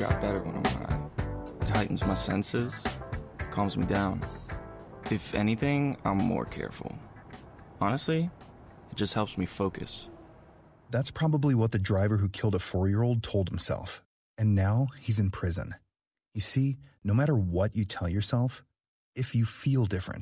drive better when I'm high. It heightens my senses, calms me down. If anything, I'm more careful. Honestly, it just helps me focus. That's probably what the driver who killed a 4-year-old told himself. And now he's in prison. You see, no matter what you tell yourself, if you feel different,